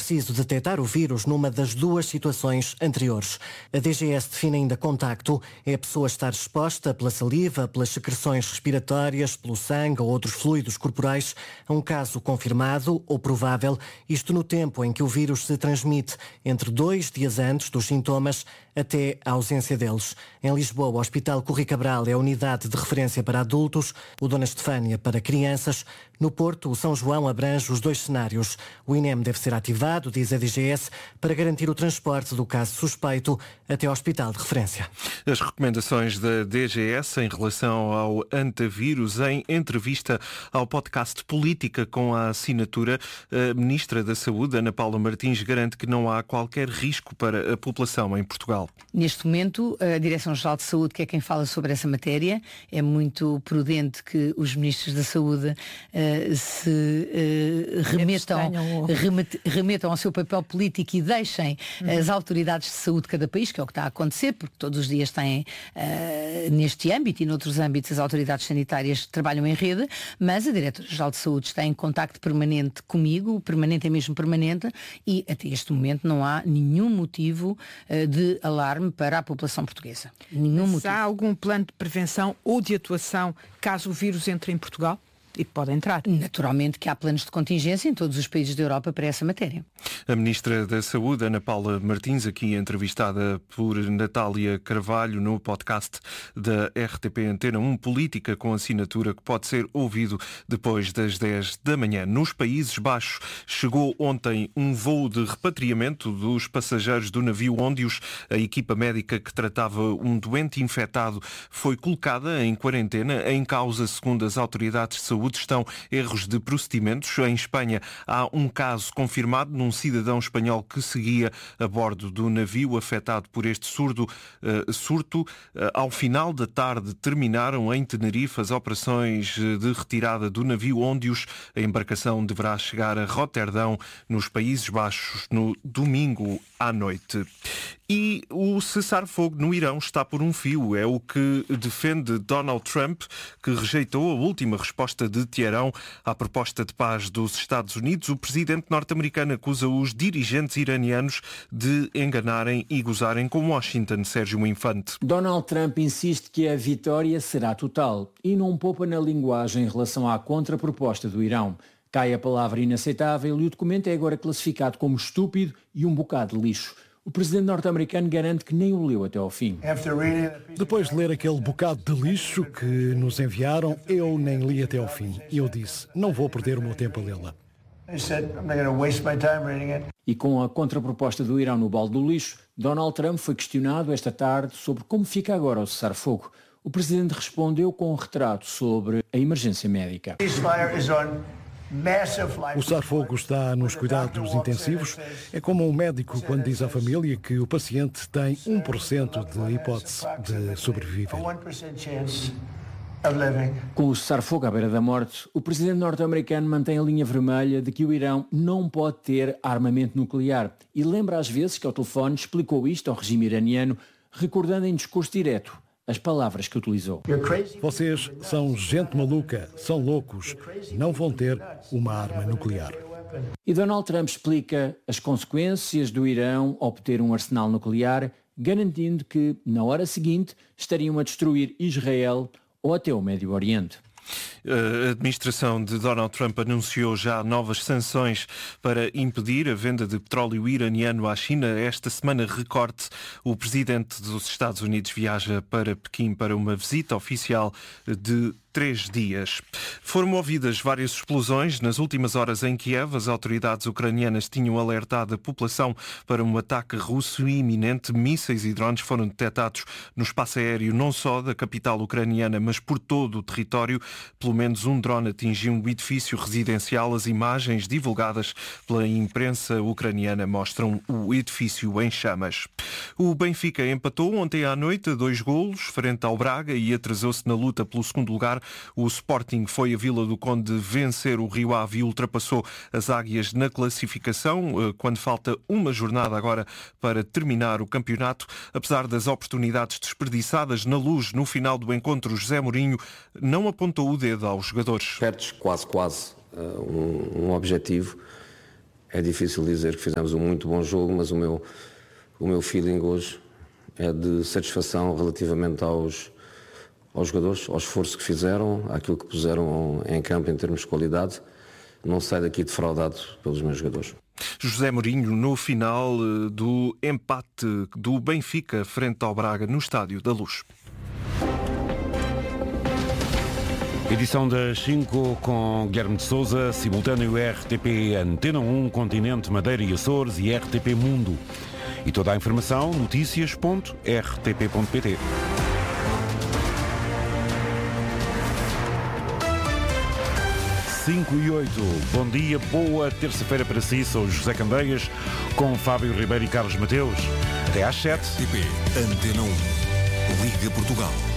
preciso detectar o vírus numa das duas situações anteriores. A DGS define ainda contacto, é a pessoa estar exposta pela saliva, pelas secreções respiratórias, pelo sangue ou outros fluidos corporais a um caso confirmado ou provável, isto no tempo em que o vírus se transmite, entre 2 dias antes dos sintomas até a ausência deles. Em Lisboa, o Hospital Corri Cabral é a unidade de referência para adultos, o Dona Estefânia para crianças. No Porto, o São João abrange os 2 cenários. O INEM deve ser ativado, diz a DGS, para garantir o transporte do caso suspeito até ao hospital de referência. As recomendações da DGS em relação ao antavírus em entrevista ao podcast Política com a assinatura, a Ministra da Saúde, Ana Paula Martins, garante que não há qualquer risco para a população em Portugal. Neste momento, a Direção-Geral de Saúde, que é quem fala sobre essa matéria, é muito prudente que os Ministros da Saúde remetam ao seu papel político e deixem as autoridades de saúde de cada país, que é o que está a acontecer, porque todos os dias têm neste âmbito e noutros âmbitos as autoridades sanitárias trabalham em rede, mas a Diretora-Geral de Saúde está em contacto permanente comigo, permanente é mesmo permanente, e até este momento não há nenhum motivo de alarme para a população portuguesa. Nenhum motivo. Há algum plano de prevenção ou de atuação caso o vírus entre em Portugal? E pode entrar. Naturalmente que há planos de contingência em todos os países da Europa para essa matéria. A Ministra da Saúde, Ana Paula Martins, aqui entrevistada por Natália Carvalho no podcast da RTP Antena 1 Política, com assinatura, que pode ser ouvido depois das 10 da manhã. Nos Países Baixos chegou ontem um voo de repatriamento dos passageiros do navio Óndios. A equipa médica que tratava um doente infectado foi colocada em quarentena. Em causa, segundo as autoridades de saúde, estão erros de procedimentos. Em Espanha há um caso confirmado num cidadão espanhol que seguia a bordo do navio afetado por este surto. Ao final da tarde terminaram em Tenerife as operações de retirada do navio Óndios. A embarcação deverá chegar a Roterdão, nos Países Baixos, no domingo à noite. E o cessar-fogo no Irão está por um fio. É o que defende Donald Trump, que rejeitou a última resposta de Teherão à proposta de paz dos Estados Unidos. O presidente norte-americano acusa os dirigentes iranianos de enganarem e gozarem com Washington. Sérgio Infante. Donald Trump insiste que a vitória será total e não poupa na linguagem em relação à contraproposta do Irão. Cai a palavra inaceitável e o documento é agora classificado como estúpido e um bocado de lixo. O presidente norte-americano garante que nem o leu até ao fim. Depois de ler aquele bocado de lixo que nos enviaram, eu nem li até ao fim. E eu disse, não vou perder o meu tempo a lê-la. E com a contraproposta do Irão no balde do lixo, Donald Trump foi questionado esta tarde sobre como fica agora o cessar-fogo. O presidente respondeu com um retrato sobre a emergência médica. O cessar-fogo está nos cuidados intensivos. É como um médico quando diz à família que o paciente tem 1% de hipótese de sobreviver. Com o cessar-fogo à beira da morte, o presidente norte-americano mantém a linha vermelha de que o Irão não pode ter armamento nuclear e lembra às vezes que ao telefone explicou isto ao regime iraniano, recordando em discurso direto as palavras que utilizou. Vocês são gente maluca, são loucos, não vão ter uma arma nuclear. E Donald Trump explica as consequências do Irão obter um arsenal nuclear, garantindo que, na hora seguinte, estariam a destruir Israel ou até o Médio Oriente. A administração de Donald Trump anunciou já novas sanções para impedir a venda de petróleo iraniano à China. Esta semana, recorte, o presidente dos Estados Unidos viaja para Pequim para uma visita oficial de 3 dias. Foram ouvidas várias explosões nas últimas horas em Kiev. As autoridades ucranianas tinham alertado a população para um ataque russo iminente. Mísseis e drones foram detectados no espaço aéreo não só da capital ucraniana, mas por todo o território. Pelo menos um drone atingiu um edifício residencial. As imagens divulgadas pela imprensa ucraniana mostram o edifício em chamas. O Benfica empatou ontem à noite a 2 golos frente ao Braga e atrasou-se na luta pelo segundo lugar. O Sporting foi a Vila do Conde vencer o Rio Ave e ultrapassou as Águias na classificação, quando falta uma jornada agora para terminar o campeonato. Apesar das oportunidades desperdiçadas na Luz no final do encontro, José Mourinho não apontou o dedo aos jogadores. Perdes quase um objetivo É difícil dizer que fizemos um muito bom jogo, mas o meu feeling hoje é de satisfação relativamente aos jogadores, ao esforço que fizeram, àquilo que puseram em campo em termos de qualidade. Não saio daqui defraudado pelos meus jogadores. José Mourinho, no final do empate do Benfica frente ao Braga no Estádio da Luz. Edição das 5 com Guilherme de Sousa, simultâneo RTP Antena 1, Continente, Madeira e Açores e RTP Mundo. E toda a informação, noticias.rtp.pt. 5:08. Bom dia, boa terça-feira para si. Sou José Candeias, com Fábio Ribeiro e Carlos Mateus. Até às 7. RTP Antena 1. Liga Portugal.